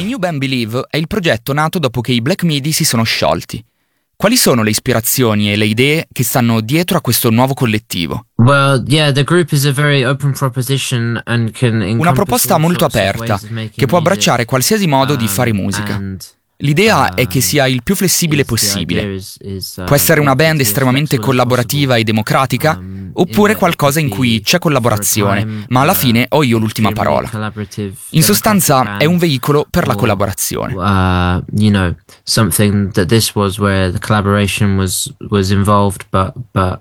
New Band Believe è il progetto nato dopo che i Black Midi si sono sciolti. Quali sono le ispirazioni e le idee che stanno dietro a questo nuovo collettivo? Well, yeah, the group is a very open proposition and can Una proposta molto aperta, che può abbracciare qualsiasi modo di fare musica. L'idea è che sia il più flessibile possibile. Può essere una band estremamente collaborativa e democratica, oppure qualcosa in cui c'è collaborazione, ma alla fine ho io l'ultima parola. In sostanza è un veicolo per la collaborazione. You know, something that this was where the collaboration was involved, but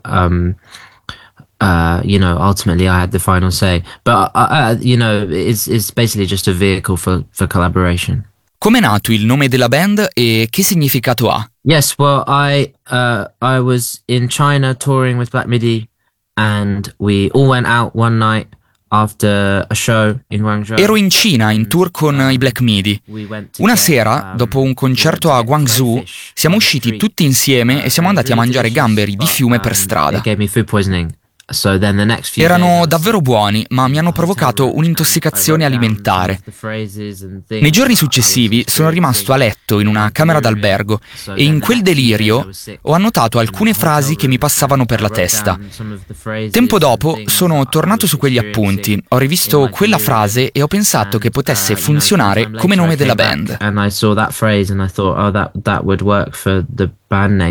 you know, ultimately I had the final say. But you know, it's basically just a vehicle for collaboration. Com'è nato il nome della band e che significato ha? Yes, well, I was in China touring with Black Midi, and we all went out one night after a show in Guangzhou. Ero in Cina in tour con i Black Midi. Una sera, dopo un concerto a Guangzhou, siamo usciti tutti insieme e siamo andati a mangiare gamberi di fiume per strada. They gave me food poisoning. Erano davvero buoni, ma mi hanno provocato un'intossicazione alimentare. Nei giorni successivi sono rimasto a letto in una camera d'albergo e in quel delirio ho annotato alcune frasi che mi passavano per la testa. Tempo dopo sono tornato su quegli appunti, ho rivisto quella frase e ho pensato che potesse funzionare come nome della band.